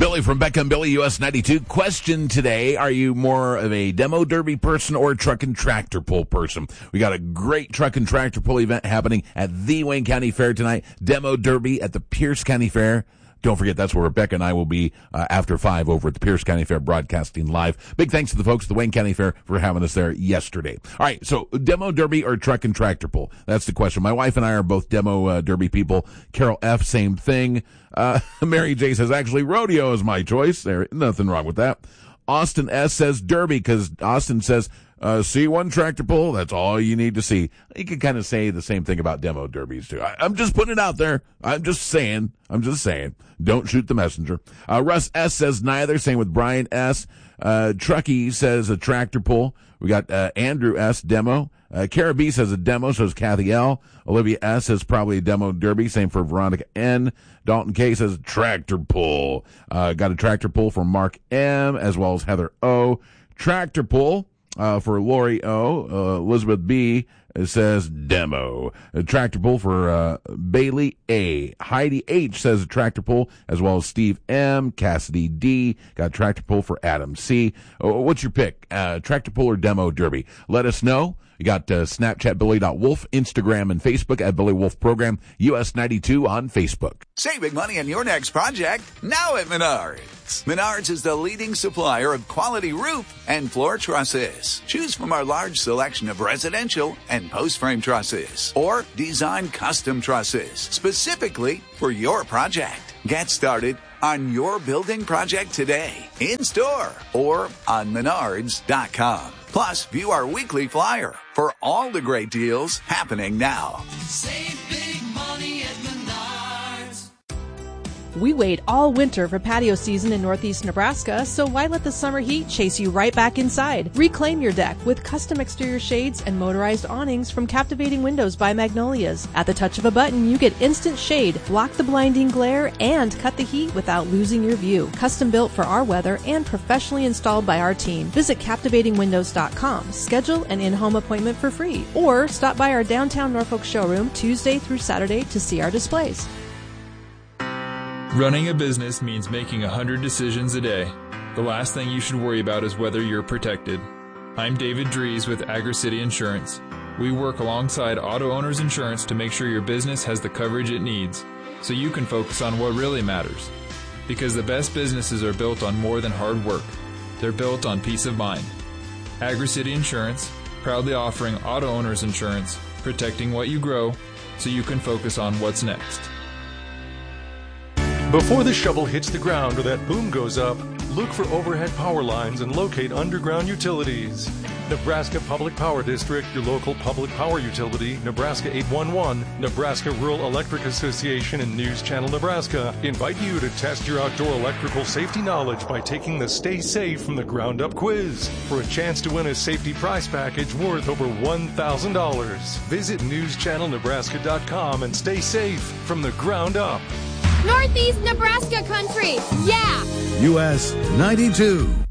Billy from Becca and Billy, US 92. Question today, are you more of a demo derby person or a truck and tractor pull person? We got a great truck and tractor pull event happening at the Wayne County Fair tonight. Demo derby at the Pierce County Fair. Don't forget, that's where Rebecca and I will be after 5 over at the Pierce County Fair broadcasting live. Big thanks to the folks at the Wayne County Fair for having us there yesterday. All right, so demo derby or truck and tractor pull? That's the question. My wife and I are both demo derby people. Carol F., same thing. Mary J. says, actually, rodeo is my choice. There, nothing wrong with that. Austin S. says derby because Austin says, see one tractor pull, that's all you need to see. You can kind of say the same thing about demo derbies, too. I'm just putting it out there. I'm just saying. Don't shoot the messenger. Russ S. says neither. Same with Brian S. Truckee says a tractor pull. We got Andrew S. demo. Kara B. says a demo, so is Kathy L. Olivia S. says probably a demo derby. Same for Veronica N. Dalton K. says tractor pull. Got a tractor pull from Mark M. as well as Heather O. Tractor pull. For Lori O. Elizabeth B. says demo. A tractor pull for Bailey A. Heidi H. says a tractor pull, as well as Steve M. Cassidy D. Got a tractor pull for Adam C. What's your pick? Tractor pull or demo derby? Let us know. You got Snapchat Billy.Wolf, Instagram and Facebook at Billy Wolf Program, US 92 on Facebook. Save big money on your next project now at Menards. Menards is the leading supplier of quality roof and floor trusses. Choose from our large selection of residential and post-frame trusses or design custom trusses specifically for your project. Get started on your building project today, in-store or on Menards.com. Plus, view our weekly flyer for all the great deals happening now. Save big money at Menards. We wait all winter for patio season in Northeast Nebraska, so why let the summer heat chase you right back inside? Reclaim your deck with custom exterior shades and motorized awnings from Captivating Windows by Magnolias. At the touch of a button, you get instant shade, block the blinding glare, and cut the heat without losing your view. Custom built for our weather and professionally installed by our team. Visit CaptivatingWindows.com. Schedule an in-home appointment for free, or stop by our downtown Norfolk showroom Tuesday through Saturday to see our displays. Running a business means making 100 decisions a day. The last thing you should worry about is whether you're protected. I'm David Dries with AgriCity Insurance. We work alongside Auto Owners Insurance to make sure your business has the coverage it needs, so you can focus on what really matters. Because the best businesses are built on more than hard work. They're built on peace of mind. AgriCity Insurance, proudly offering Auto Owners Insurance, protecting what you grow, so you can focus on what's next. Before the shovel hits the ground or that boom goes up, look for overhead power lines and locate underground utilities. Nebraska Public Power District, your local public power utility, Nebraska 811, Nebraska Rural Electric Association, and News Channel Nebraska invite you to test your outdoor electrical safety knowledge by taking the Stay Safe from the Ground Up quiz for a chance to win a safety prize package worth over $1,000. Visit newschannelnebraska.com and stay safe from the ground up. Northeast Nebraska country, yeah! US 92.